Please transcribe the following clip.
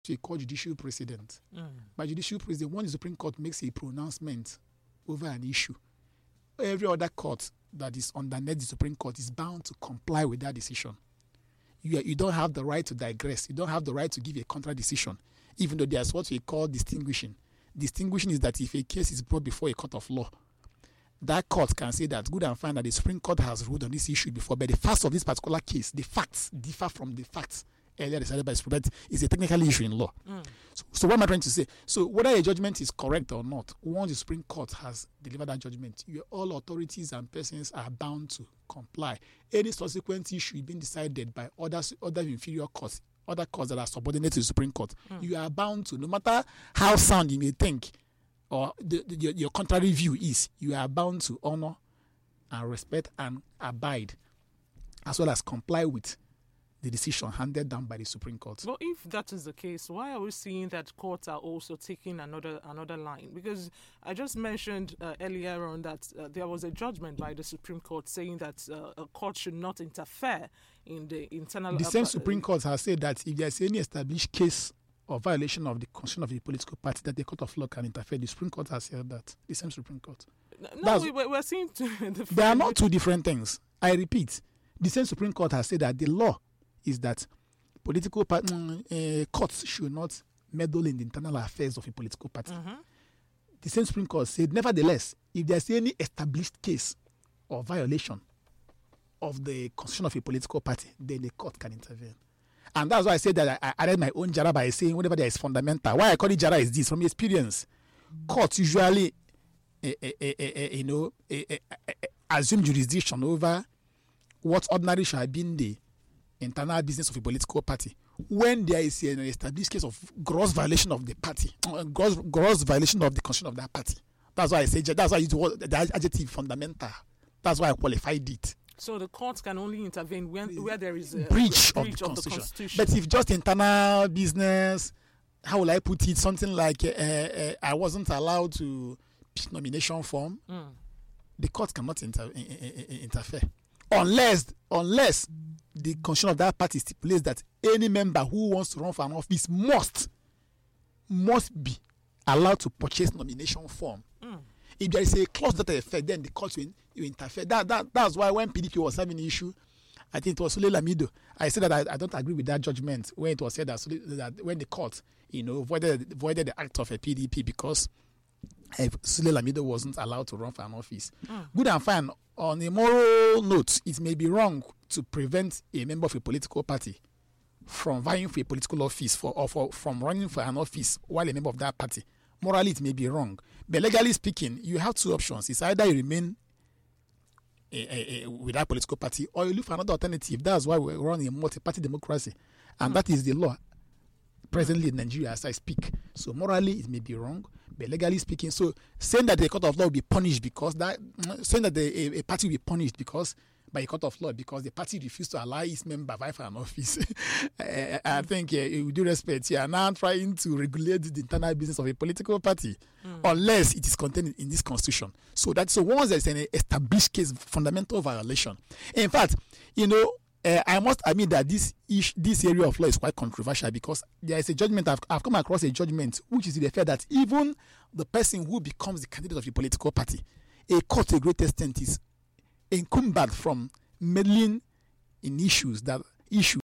to call judicial precedent. By judicial precedent, when the Supreme Court makes a pronouncement over an issue, every other court that is underneath the Supreme Court is bound to comply with that decision. You don't have the right to digress. You don't have the right to give a contra decision, even though there's what we call distinguishing. Distinguishing is that if a case is brought before a court of law, that court can say that good and fine that the Supreme Court has ruled on this issue before, but the facts of this particular case, the facts differ from the facts earlier decided by the Supreme Court. Is a technical issue in law. So what am I trying to say? So whether a judgment is correct or not, once the Supreme Court has delivered that judgment, all authorities and persons are bound to comply. Any subsequent issue being decided by other inferior courts, other courts that are subordinate to the Supreme Court, you are bound to, no matter how sound you may think or your contrary view is, you are bound to honor and respect and abide, as well as comply with the decision handed down by the Supreme Court. Well, if that is the case, why are we seeing that courts are also taking another line? Because I just mentioned earlier on that there was a judgment by the Supreme Court saying that a court should not interfere in the internal... The same Supreme Court has said that if there is any established case of violation of the constitution of the political party, that the court of law can interfere. The Supreme Court has said that. The same Supreme Court. No, we're seeing they are not two different things. I repeat, the same Supreme Court has said that the law is that political courts should not meddle in the internal affairs of a political party. The same Supreme Court said, nevertheless, if there's any established case of violation of the constitution of a political party, then the court can intervene. And that's why I said that I added my own jara by saying whenever there is fundamental. Why I call it jara is this, from experience. Courts usually assume jurisdiction over what ordinarily should have been the internal business of a political party when there is an established case of gross violation of the party, gross violation of the constitution of that party. That's why I say, that's why I use the adjective fundamental. That's why I qualified it. So the courts can only intervene where there is a breach of the Constitution. But if just internal business, how will I put it? Something like I wasn't allowed to pick nomination form, the court cannot interfere. Unless the constitution of that party stipulates that any member who wants to run for an office must be allowed to purchase nomination form. If there is a clause that effect, then the court will interfere. That's why when PDP was having an issue, I think it was Sule Lamido, I said that I don't agree with that judgment when it was said that when the court voided the act of a PDP because Sule Lamido wasn't allowed to run for an office. Good and fine. On a moral note, it may be wrong to prevent a member of a political party from vying for a political office from running for an office while a member of that party. Morally, it may be wrong. But legally speaking, you have two options. It's either you remain with that political party or you look for another alternative. That's why we're running a multi-party democracy. And that is the law presently in Nigeria as I speak. So morally, it may be wrong. But legally speaking, so saying that the court of law will be punished because saying that a party will be punished because by a court of law because the party refused to allow its member vie for an office. I think, with due respect, you are now trying to regulate the internal business of a political party, unless it is contained in this constitution. So once there's an established case, fundamental violation. In fact, I must admit that this area of law is quite controversial because there is a judgment. I've come across a judgment which is to the effect that even the person who becomes the candidate of a political party, a court to a great extent is encumbered from meddling in issues